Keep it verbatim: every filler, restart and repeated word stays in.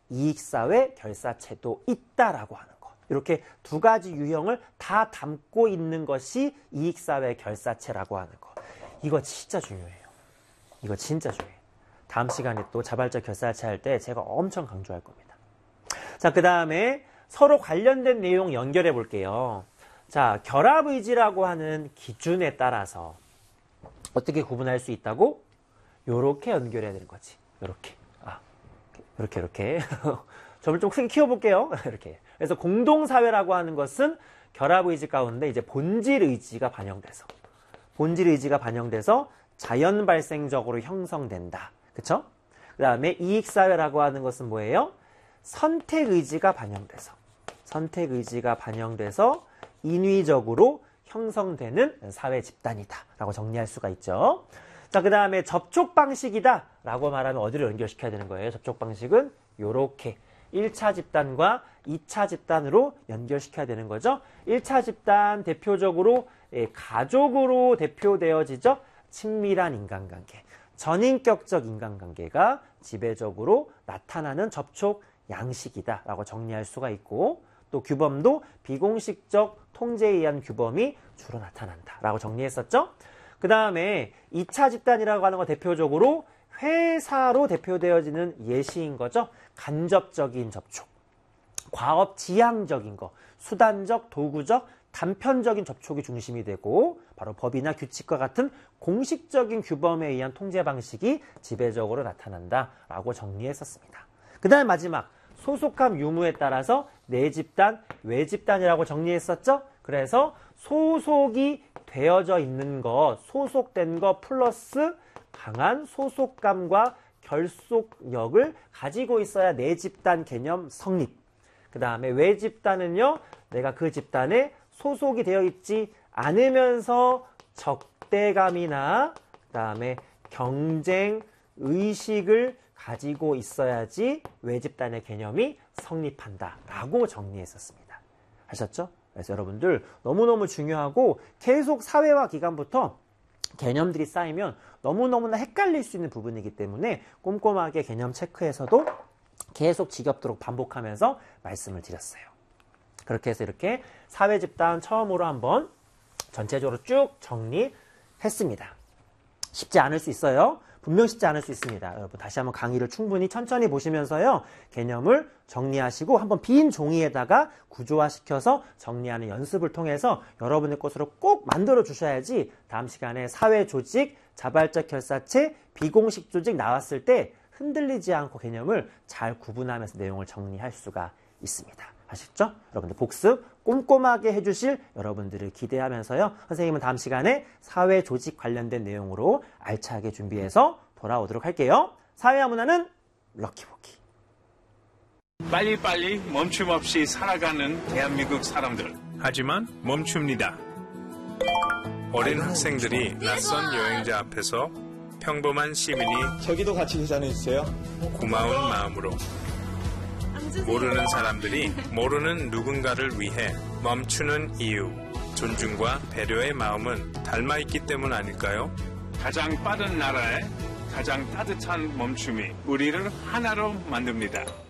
이익사회 결사체도 있다라고 하는 거. 이렇게 두 가지 유형을 다 담고 있는 것이 이익사회 결사체라고 하는 거. 이거 진짜 중요해요. 이거 진짜 중요해요. 다음 시간에 또 자발적 결사체 할 때 제가 엄청 강조할 겁니다. 자, 그 다음에 서로 관련된 내용 연결해 볼게요. 자, 결합의지라고 하는 기준에 따라서 어떻게 구분할 수 있다고? 요렇게 연결해야 되는 거지. 요렇게. 아, 이렇게, 이렇게. 점을 좀 크게 키워볼게요. 이렇게. 그래서 공동사회라고 하는 것은 결합의지 가운데 이제 본질의지가 반영돼서, 본질의지가 반영돼서 자연 발생적으로 형성된다. 그쵸? 그 다음에 이익사회라고 하는 것은 뭐예요? 선택의지가 반영돼서, 선택의지가 반영돼서 인위적으로 형성되는 사회 집단이다 라고 정리할 수가 있죠. 자, 그 다음에 접촉 방식이다 라고 말하면 어디로 연결시켜야 되는 거예요? 접촉 방식은 요렇게 일 차 집단과 이 차 집단으로 연결시켜야 되는 거죠. 일 차 집단 대표적으로 가족으로 대표되어지죠. 친밀한 인간관계, 전인격적 인간관계가 지배적으로 나타나는 접촉 양식이다 라고 정리할 수가 있고, 또 규범도 비공식적 통제에 의한 규범이 주로 나타난다 라고 정리했었죠. 그 다음에 이 차 집단이라고 하는 건 대표적으로 회사로 대표되어지는 예시인 거죠. 간접적인 접촉, 과업 지향적인 거, 수단적, 도구적, 단편적인 접촉이 중심이 되고, 바로 법이나 규칙과 같은 공식적인 규범에 의한 통제 방식이 지배적으로 나타난다 라고 정리했었습니다. 그 다음 마지막, 소속함 유무에 따라서 내 집단, 외 집단이라고 정리했었죠? 그래서 소속이 되어져 있는 것, 소속된 것 플러스 강한 소속감과 결속력을 가지고 있어야 내 집단 개념 성립. 그 다음에 외 집단은요, 내가 그 집단에 소속이 되어 있지 않으면서 적대감이나 그 다음에 경쟁 의식을 가지고 있어야지 외 집단의 개념이 성립한다 라고 정리했었습니다. 아셨죠? 그래서 여러분들 너무너무 중요하고, 계속 사회화 기간부터 개념들이 쌓이면 너무너무나 het갈릴 수 있는 부분이기 때문에 꼼꼼하게 개념 체크해서도 계속 지겹도록 반복하면서 말씀을 드렸어요. 그렇게 해서 이렇게 사회 집단 처음으로 한번 전체적으로 쭉 정리했습니다. 쉽지 않을 수 있어요. 분명 쉽지 않을 수 있습니다. 여러분 다시 한번 강의를 충분히 천천히 보시면서요, 개념을 정리하시고 한번 빈 종이에다가 구조화시켜서 정리하는 연습을 통해서 여러분의 것으로 꼭 만들어 주셔야지 다음 시간에 사회 조직, 자발적 결사체, 비공식 조직 나왔을 때 흔들리지 않고 개념을 잘 구분하면서 내용을 정리할 수가 있습니다. 아셨죠? 여러분들 복습 꼼꼼하게 해주실 여러분들을 기대하면서요, 선생님은 다음 시간에 사회 조직 관련된 내용으로 알차게 준비해서 돌아오도록 할게요. 사회와 문화는 럭키보기. 빨리빨리 멈춤 없이 살아가는 대한민국 사람들. 하지만 멈춥니다. 어린 학생들이 낯선 여행자 앞에서 평범한 시민이 저기도 같이 계산해주세요. 고마운 마음으로, 모르는 사람들이 모르는 누군가를 위해 멈추는 이유, 존중과 배려의 마음은 닮아있기 때문 아닐까요? 가장 빠른 나라에 가장 따뜻한 멈춤이 우리를 하나로 만듭니다.